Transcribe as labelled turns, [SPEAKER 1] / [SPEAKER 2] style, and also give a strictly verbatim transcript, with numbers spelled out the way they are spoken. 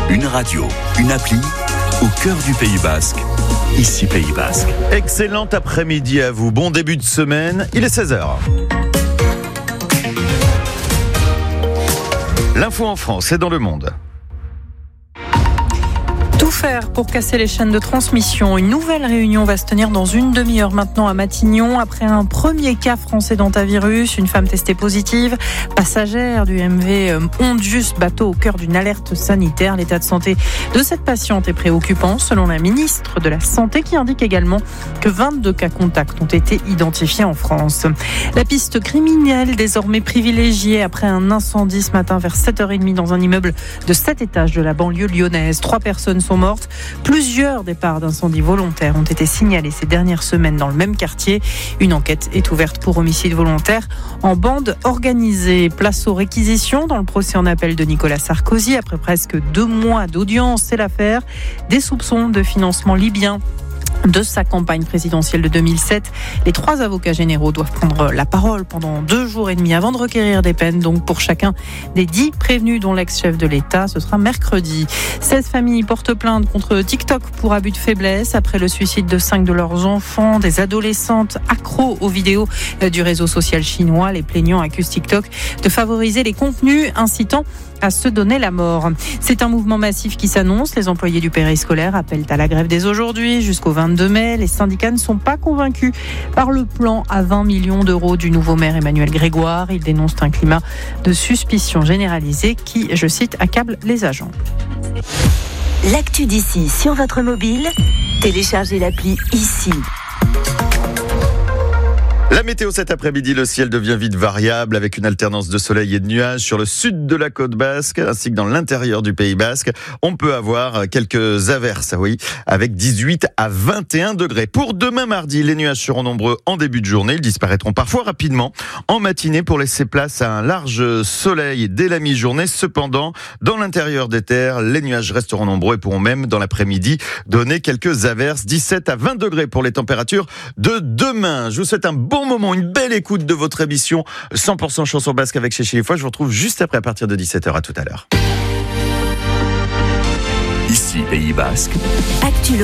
[SPEAKER 1] Une radio, une appli, au cœur du Pays Basque. Ici Pays Basque.
[SPEAKER 2] Excellent après-midi à vous. Bon début de semaine. Il est seize heures. L'info en France et dans le monde.
[SPEAKER 3] Tout faire pour casser les chaînes de transmission. Une nouvelle réunion va se tenir dans une demi-heure maintenant à Matignon. Après un premier cas français d'hantavirus, une femme testée positive, passagère du M V Ondius, bateau au cœur d'une alerte sanitaire. L'état de santé de cette patiente est préoccupant, selon la ministre de la Santé, qui indique également que vingt-deux cas contacts ont été identifiés en France. La piste criminelle désormais privilégiée après un incendie ce matin vers sept heures trente dans un immeuble de sept étages de la banlieue lyonnaise. Trois personnes sont mortes. Plusieurs départs d'incendies volontaires ont été signalés ces dernières semaines dans le même quartier. Une enquête est ouverte pour homicide volontaire en bande organisée. Place aux réquisitions dans le procès en appel de Nicolas Sarkozy. Après presque deux mois d'audience, c'est l'affaire des soupçons de financement libyen de sa campagne présidentielle de deux mille sept. Les trois avocats généraux doivent prendre la parole pendant deux jours et demi avant de requérir des peines. Donc pour chacun des dix prévenus, dont l'ex-chef de l'État, ce sera mercredi. seize familles portent plainte contre TikTok pour abus de faiblesse après le suicide de cinq de leurs enfants. Des adolescentes accros aux vidéos du réseau social chinois. Les plaignants accusent TikTok de favoriser les contenus incitant à se donner la mort. C'est un mouvement massif qui s'annonce. Les employés du périscolaire appellent à la grève dès aujourd'hui jusqu'au vingt-deux mai. Les syndicats ne sont pas convaincus par le plan à vingt millions d'euros du nouveau maire Emmanuel Grégoire. Ils dénoncent un climat de suspicion généralisée qui, je cite, accable les agents.
[SPEAKER 4] L'actu d'ici sur votre mobile, téléchargez l'appli ici.
[SPEAKER 2] La météo cet après-midi, le ciel devient vite variable avec une alternance de soleil et de nuages sur le sud de la côte basque ainsi que dans l'intérieur du Pays basque. On peut avoir quelques averses, oui, avec dix-huit à vingt et un degrés. Pour demain mardi, les nuages seront nombreux en début de journée. Ils disparaîtront parfois rapidement en matinée pour laisser place à un large soleil dès la mi-journée. Cependant, dans l'intérieur des terres, les nuages resteront nombreux et pourront même dans l'après-midi donner quelques averses. dix-sept à vingt degrés pour les températures de demain. Je vous souhaite un bon moment, une belle écoute de votre émission cent pour cent chanson basque avec Chéchi les Fois. Je vous retrouve juste après à partir de dix-sept heures. À tout à l'heure.
[SPEAKER 1] Ici Pays Basque.
[SPEAKER 4] Actu